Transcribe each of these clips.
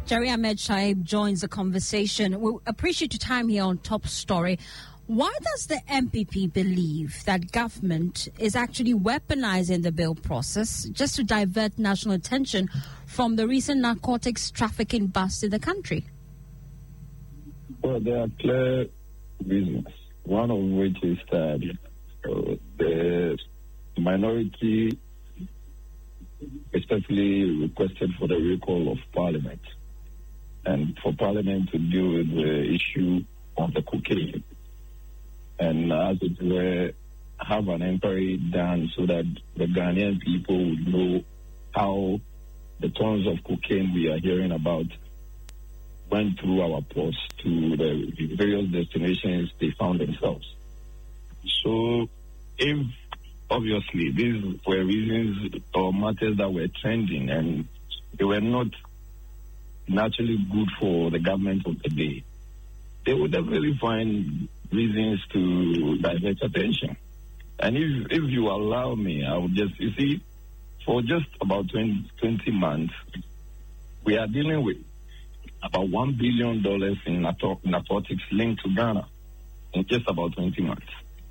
Jerry Ahmed Shaib joins the conversation. We appreciate your time here on Top Story. Why does the MPP believe that government is actually weaponizing the bill process just to divert national attention from the recent narcotics trafficking bust in the country? Well, there are clear reasons. One of which is that the minority especially requested for the recall of Parliament and for Parliament to deal with the issue of the cocaine. And as it were, have an inquiry done so that the Ghanaian people would know how the tons of cocaine we are hearing about went through our ports to the various destinations they found themselves. So if obviously these were reasons or matters that were trending and they were not naturally good for the government of the day, they would definitely find reasons to divert attention. And if you allow me, I would just, you see, for just about 20 months, we are dealing with about $1 billion in narcotics linked to Ghana in just about 20 months.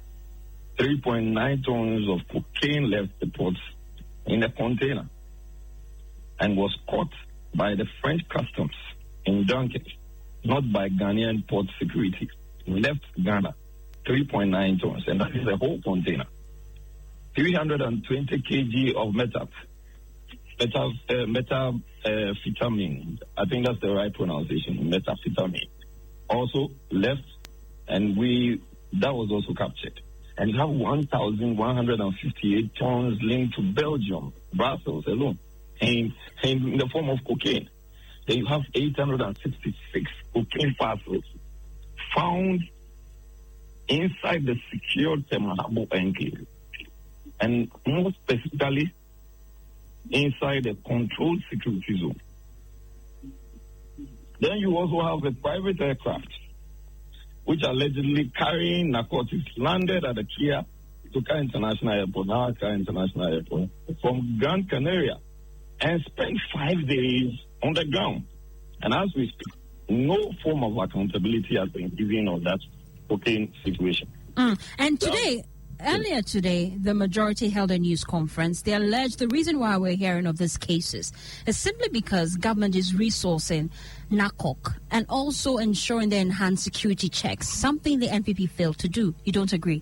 3.9 tons of cocaine left the ports in a container and was caught by the French customs in Duncan, not by Ghanaian port security. Left Ghana 3.9 tons, and that is a whole container. 320 kg of methamphetamine. I think that's the right pronunciation, methamphetamine. Also left, and that was also captured. And you have 1,158 tons linked to Belgium, Brussels alone, in the form of cocaine. Then you have 866 cocaine parcels found inside the secured Temahabo enclave, and more specifically inside the controlled security zone. Then you also have a private aircraft which allegedly carrying narcotics landed at the Kia Tuka International Airport, now Accra International Airport, from Gran Canaria and spent 5 days on the ground. And as we speak, no form of accountability has been given on that cocaine situation. And earlier today, the majority held a news conference. They alleged the reason why we're hearing of these cases is simply because government is resourcing NACOC and also ensuring the enhanced security checks, something the NPP failed to do. You don't agree?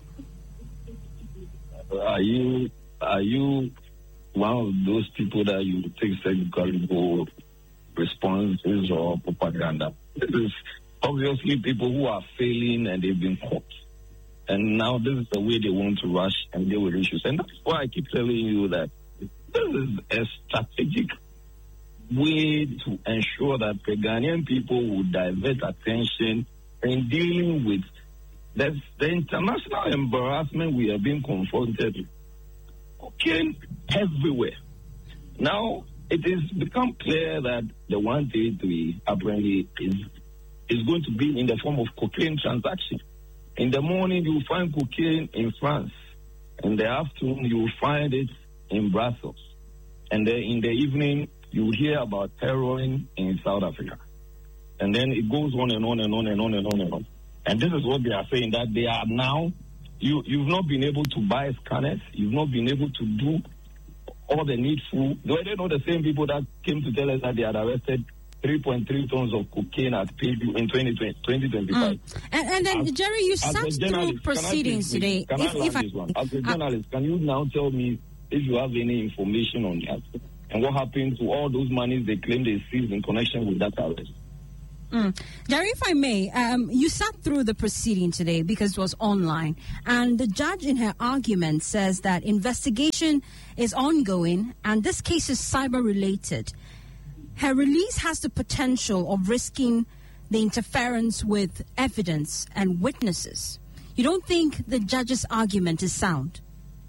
Are you one of those people that you take surgical responses or propaganda? This is obviously people who are failing and they've been caught. And now this is the way they want to rush and deal with issues. And that's why I keep telling you that this is a strategic way to ensure that the Ghanaian people will divert attention in dealing with the international embarrassment we are being confronted with. Cocaine everywhere. Now, it has become clear that the 133 apparently is going to be in the form of cocaine transaction. In the morning, you will find cocaine in France. In the afternoon, you will find it in Brussels. And then in the evening, you will hear about heroin in South Africa. And then it goes on and on and on and on and on and on. And this is what they are saying, that they are now, you've not been able to buy scanners. You've not been able to do all the needful. Were they not the same people that came to tell us that they had arrested 3.3 tons of cocaine at PayView in 2025. And then, Jerry, you sat through proceedings today. As a journalist, can you now tell me if you have any information on that? And what happened to all those monies they claim they seized in connection with that arrest? Jerry, if I may, you sat through the proceeding today because it was online, and the judge in her argument says that investigation is ongoing and this case is cyber-related. Her release has the potential of risking the interference with evidence and witnesses. You don't think the judge's argument is sound?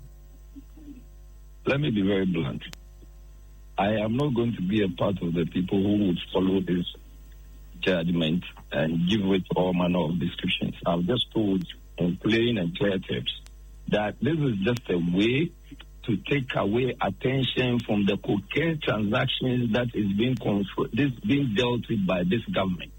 Let me be very blunt. I am not going to be a part of the people who would follow this judgment and give it all manner of descriptions. I've just told in plain and clear terms that this is just a way to take away attention from the cocaine transactions that is being dealt with by this government.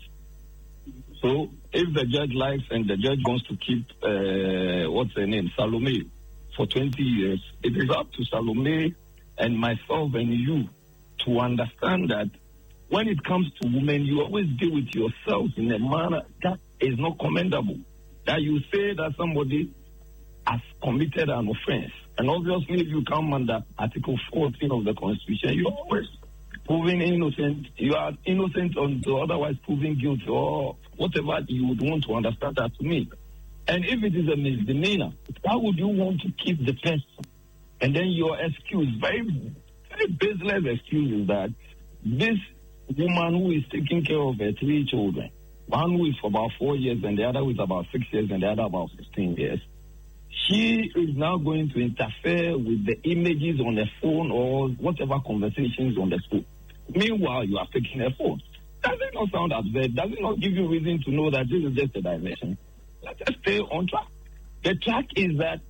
So if the judge likes and the judge wants to keep, what's her name, Salome, for 20 years, it is up to Salome and myself and you to understand that when it comes to women, you always deal with yourself in a manner that is not commendable. That you say that somebody has committed an offense. And obviously, if you come under Article 14 of the Constitution, you're always proving innocent. You are innocent until otherwise proven guilty or whatever you would want to understand that to me. And if it is a misdemeanor, why would you want to keep the person? And then your excuse, very, very baseless excuse is that this woman who is taking care of her 3 children, one who is for about 4 years and the other who is about 6 years and the other about 16 years, she is now going to interfere with the images on the phone or whatever conversations on the phone. Meanwhile, you are taking her phone. Does it not sound absurd? Does it not give you reason to know that this is just a diversion? Let us stay on track. The track is that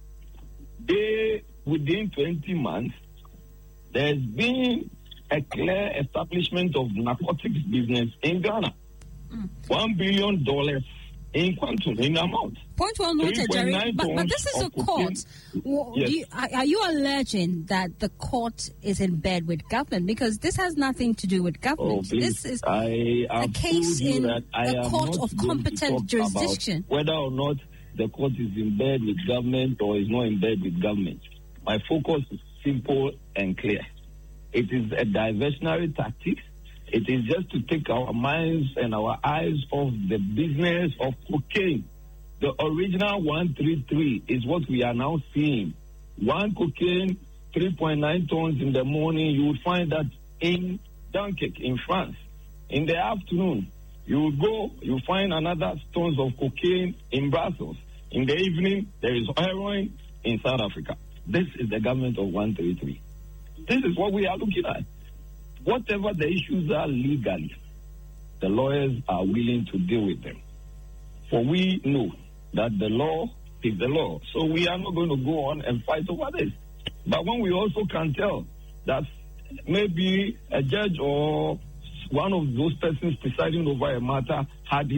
within 20 months, there's been a clear establishment of narcotics business in Ghana. $1 billion in quantum, in amount. Point well noted, Jerry. But this is a court. Yes. Are you alleging that the court is in bed with government? Because this has nothing to do with government. This is a case in a court of competent jurisdiction. Whether or not the court is in bed with government or is not in bed with government. My focus is simple and clear. It is a diversionary tactic. It is just to take our minds and our eyes off the business of cocaine. The original 133 is what we are now seeing. One cocaine, 3.9 tons in the morning. You would find that in Dunkirk, in France. In the afternoon, you will go, you find another tons of cocaine in Brussels. In the evening, there is heroin in South Africa. This is the government of 133. This is what we are looking at. Whatever the issues are legally, the lawyers are willing to deal with them. For we know that the law is the law. So we are not going to go on and fight over this. But when we also can tell that maybe a judge or one of those persons presiding over a matter had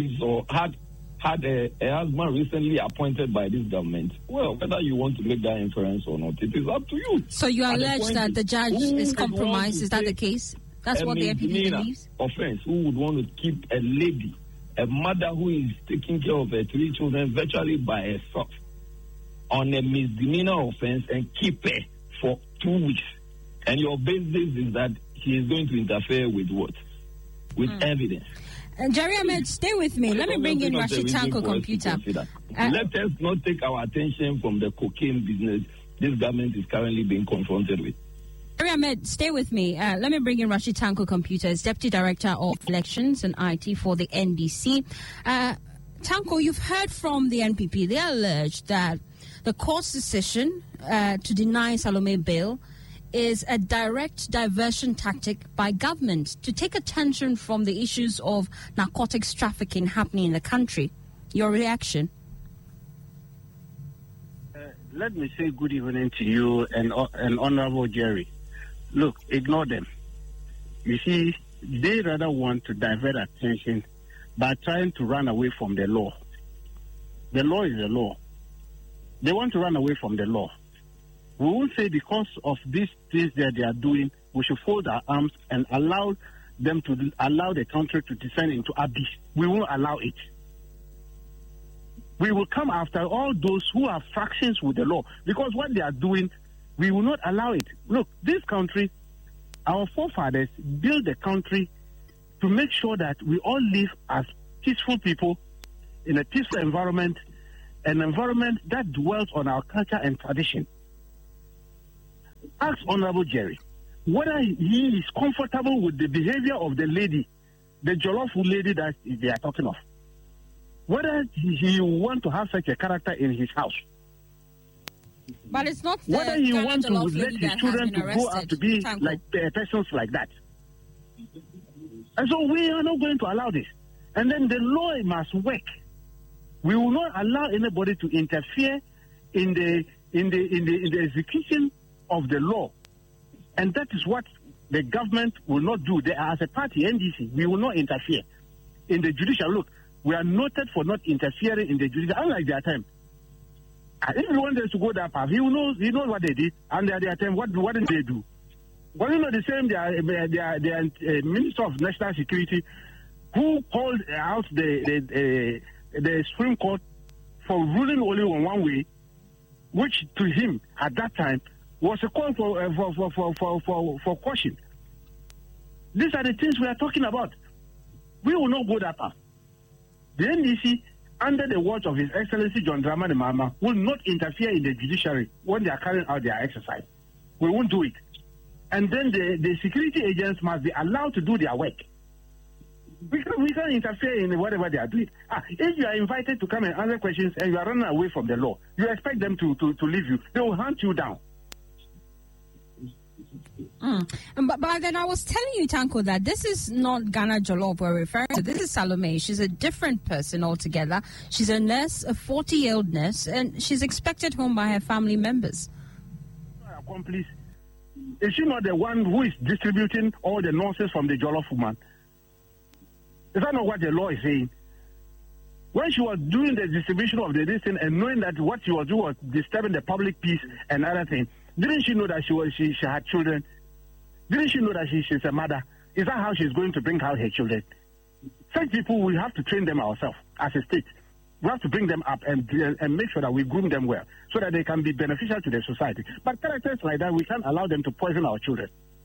a husband recently appointed by this government. Well, whether you want to make that inference or not, it is up to you. So you allege that the judge is compromised. Is that the case? That's what the MPP believes? Offense. Who would want to keep a lady, a mother who is taking care of her 3 children virtually by herself, on a misdemeanor offense and keep her for 2 weeks? And your basis is that he is going to interfere with what? With evidence. Jerry Ahmed, stay with me. Let me bring in Rashid Tanko Computer. Let us not take our attention from the cocaine business this government is currently being confronted with. Jerry Ahmed, stay with me. Let me bring in Rashid Tanko Computer, as Deputy Director of Elections and IT for the NDC. Tanko, you've heard from the NPP. They allege that the court's decision to deny Salome bail is a direct diversion tactic by government to take attention from the issues of narcotics trafficking happening in the country. Your reaction? Let me say good evening to you and Honorable Jerry. Look, ignore them. You see, they rather want to divert attention by trying to run away from the law. The law is the law. They want to run away from the law. We won't say because of these things that they are doing, we should fold our arms and allow them to allow the country to descend into abyss. We won't allow it. We will come after all those who have fractions with the law, because what they are doing, we will not allow it. Look, this country, our forefathers built the country to make sure that we all live as peaceful people in a peaceful environment, an environment that dwells on our culture and tradition. Ask Honorable Jerry whether he is comfortable with the behavior of the lady, the Jollof lady that they are talking of. Whether he want to have such a character in his house. But it's not the whether he wants to let his children to go out to be Tanko. like persons like that. And so we are not going to allow this. And then the law must work. We will not allow anybody to interfere in the execution of the law. And that is what the government will not do. They are, as a party, NDC, we will not interfere in the judicial. Look, we are noted for not interfering in the judicial, unlike their time. If you want them to go that path, he knows what they did, and their time, what did they do? Well, the same, the Minister of National Security, who called out the Supreme Court for ruling only on one way, which to him at that time was a call for caution. These are the things we are talking about. We will not go that path. The NDC, under the watch of His Excellency John Dramani Mahama, will not interfere in the judiciary when they are carrying out their exercise. We won't do it. And then the security agents must be allowed to do their work. We can't interfere in whatever they are doing. If you are invited to come and answer questions and you are running away from the law, you expect them to leave you. They will hunt you down. But then I was telling you, Tanko, that this is not Ghana Jollof we're referring to. This is Salome. She's a different person altogether. She's a nurse, a 40-year-old nurse, and she's expected home by her family members. Accomplice. Is she not the one who is distributing all the nurses from the Jollof woman? Is that not what the law is saying? When she was doing the distribution of the listing and knowing that what she was doing was disturbing the public peace and other things, didn't she know that she had children? Didn't she know that she's a mother? Is that how she's going to bring out her children? Such people, we have to train them ourselves as a state. We have to bring them up and make sure that we groom them well so that they can be beneficial to the society. But characters like that, we can't allow them to poison our children.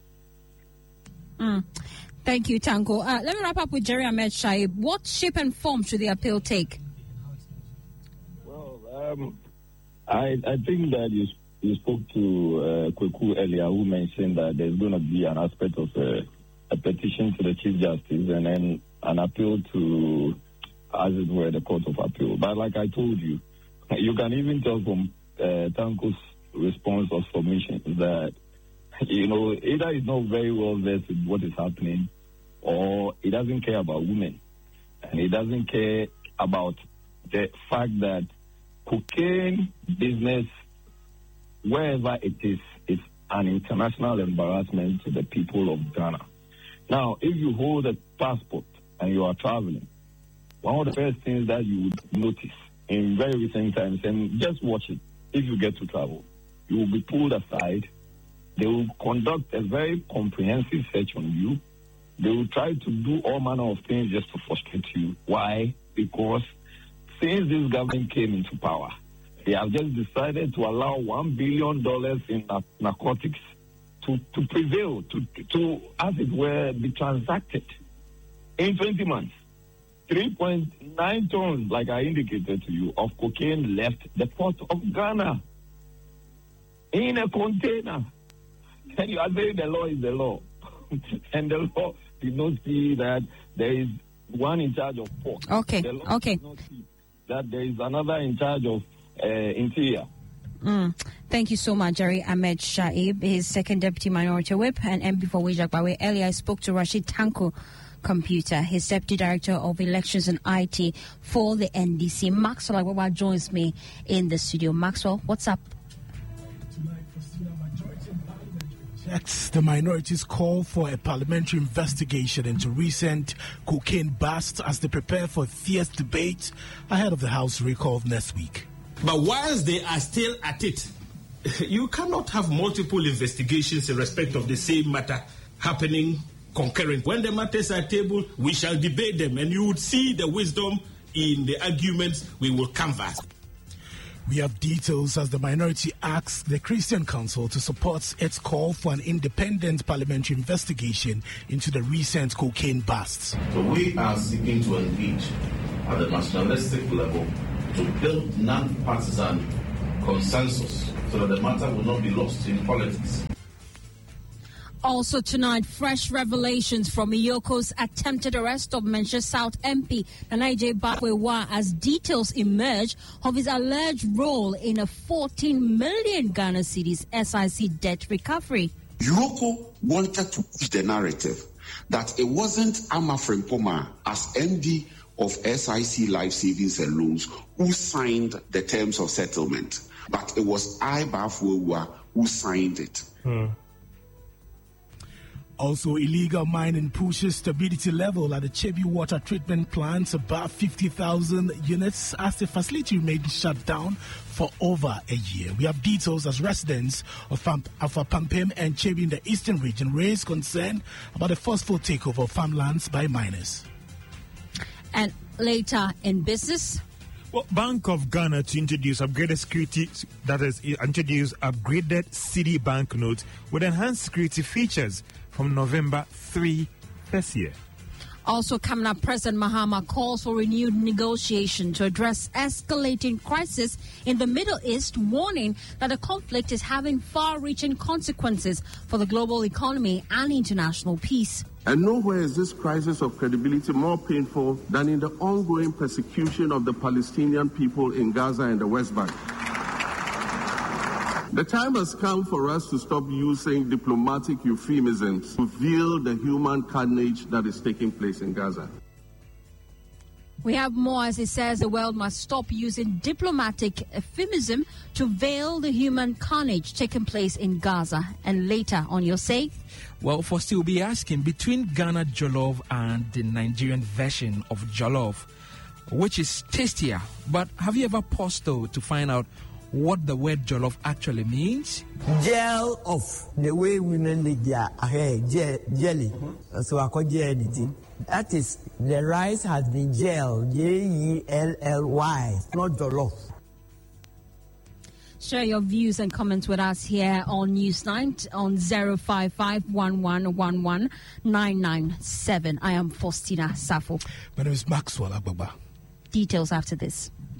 Thank you, Tanko. Let me wrap up with Jerry Ahmed Shaib. What shape and form should the appeal take? Well, I think that you spoke to Kweku earlier, who mentioned that there's going to be an aspect of a petition to the Chief Justice and then an appeal to, as it were, the Court of Appeal. But like I told you, you can even tell from Tanko's response or submission that, either he's not very well versed with what is happening or he doesn't care about women. And he doesn't care about the fact that cocaine business, wherever it is an international embarrassment to the people of Ghana. Now, if you hold a passport and you are traveling, one of the first things that you would notice in very recent times, and just watch it, if you get to travel, you will be pulled aside. They will conduct a very comprehensive search on you. They will try to do all manner of things just to frustrate you. Why? Because since this government came into power, they have just decided to allow $1 billion in narcotics to prevail, to, as it were, be transacted in 20 months. 3.9 tons, like I indicated to you, of cocaine left the port of Ghana in a container. And you are saying the law is the law. And the law did not see that there is one in charge of pork. Okay, the law okay. did not see that there is another in charge of interior. Thank you so much, Jerry Ahmed Shaib, his second deputy minority whip, and MP for Wejakbawe. Earlier I spoke to Rashid Tanko Computer, his deputy director of elections and IT for the NDC. Maxwell Agbawa joins me in the studio. Maxwell, what's up? The minorities call for a parliamentary investigation into recent cocaine busts as they prepare for a fierce debate ahead of the House recall next week. But whilst they are still at it, you cannot have multiple investigations in respect of the same matter happening concurrent. When the matters are tabled, we shall debate them, and you would see the wisdom in the arguments we will canvass. We have details as the minority asks the Christian Council to support its call for an independent parliamentary investigation into the recent cocaine busts. So we are seeking to engage at the nationalistic level to build non-partisan consensus so that the matter will not be lost in politics. Also tonight, fresh revelations from Iyoko's attempted arrest of Manchester South MP Nanaije Bakwewa as details emerge of his alleged role in a 14 million Ghana cedis SIC debt recovery. Iyoko wanted to push the narrative that it wasn't Amafrem Poma as MD of SIC Life Savings and Loans who signed the terms of settlement, but it was I, Bakwewa, who signed it. Also, illegal mining pushes stability level at the Chebi water treatment plants above 50,000 units as the facility remained shut down for over a year. We have details as residents of Pampim and Chebi in the eastern region raise concern about the forceful takeover of farmlands by miners. And later in business, well, Bank of Ghana to introduce upgraded security, that is, introduce upgraded city banknotes with enhanced security features from November 3 this year. Also coming up, President Mahama calls for renewed negotiation to address escalating crisis in the Middle East, warning that the conflict is having far-reaching consequences for the global economy and international peace. And nowhere is this crisis of credibility more painful than in the ongoing persecution of the Palestinian people in Gaza and the West Bank. The time has come for us to stop using diplomatic euphemisms to veil the human carnage that is taking place in Gaza. We have more, as it says, the world must stop using diplomatic euphemism to veil the human carnage taking place in Gaza. And later on your say? Well, for still be asking, between Ghana jollof and the Nigerian version of jollof, which is tastier? But have you ever paused though to find out what the word jollof actually means? Gel of the way women make their hair, jelly. So I call jelly. That is, the rice has been gelled, Jelly, not jollof. Share your views and comments with us here on Newsnight on 055-1111-997. I am Faustina Safo. My name is Maxwell Agbagba. Details after this.